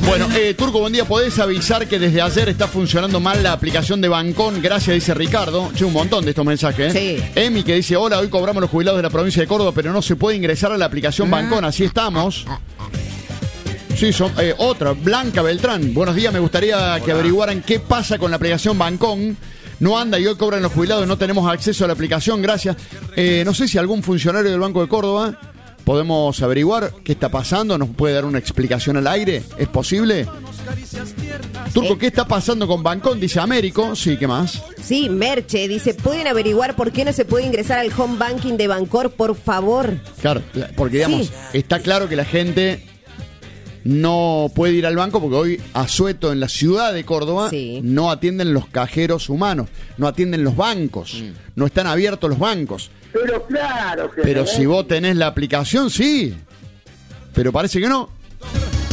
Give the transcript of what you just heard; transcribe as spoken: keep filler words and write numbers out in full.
Bueno, eh, Turco, buen día. ¿Podés avisar que desde ayer está funcionando mal la aplicación de Bancón? Gracias, dice Ricardo. Che, un montón de estos mensajes, ¿eh? Sí. Emi, que dice, hola, hoy cobramos los jubilados de la provincia de Córdoba, pero no se puede ingresar a la aplicación Bancón. Así estamos. Sí, son, eh, otra, Blanca Beltrán. Buenos días, me gustaría Hola. que averiguaran qué pasa con la aplicación Bancón. No anda y hoy cobran los jubilados y no tenemos acceso a la aplicación, gracias. Eh, no sé si algún funcionario del Banco de Córdoba podemos averiguar qué está pasando, nos puede dar una explicación al aire, ¿es posible? Turco, ¿qué está pasando con Bancón? Dice Américo, sí, ¿qué más? Sí, Merche dice, ¿pueden averiguar por qué no se puede ingresar al home banking de Bancor, por favor? Claro, porque digamos, sí. está claro que la gente no puede ir al banco porque hoy a Sueto, en la ciudad de Córdoba, sí. no atienden los cajeros humanos, no atienden los bancos, mm. no están abiertos los bancos. Pero claro que Pero no si vos tenés la aplicación, sí. Pero parece que no.